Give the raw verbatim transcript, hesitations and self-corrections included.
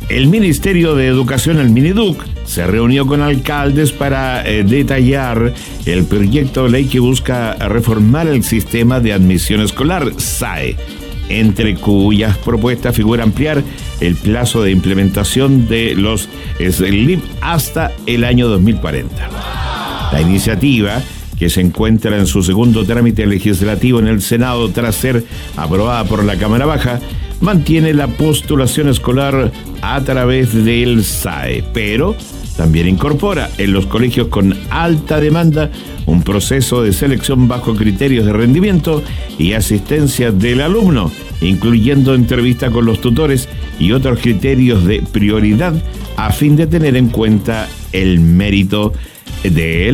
El Ministerio de Educación, el Mineduc, se reunió con alcaldes para eh, detallar el proyecto de ley que busca reformar el sistema de admisión escolar, S A E, entre cuyas propuestas figura ampliar el plazo de implementación de los S L I P hasta el año dos mil cuarenta. La iniciativa, que se encuentra en su segundo trámite legislativo en el Senado tras ser aprobada por la Cámara Baja, mantiene la postulación escolar a través del S A E, pero también incorpora en los colegios con alta demanda un proceso de selección bajo criterios de rendimiento y asistencia del alumno, incluyendo entrevista con los tutores y otros criterios de prioridad a fin de tener en cuenta el mérito de él.